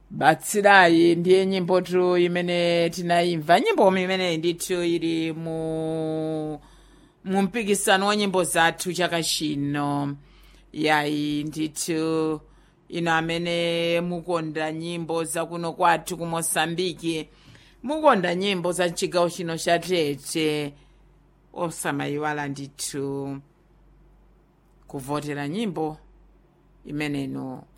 batsirayi ndiye nyimbo tu imene tinayimva. Nyimbo imene ndithu ili mu mpikisano wa nyimbo zathu chaka chino. Yayi ndithu ino amene mukonda nyimbo zakuno kwathu ku Mosambiki, mukonda nyimbo za chigawo chino cha Tete, osamayiwala ndithu kuvotera nyimbo imeneno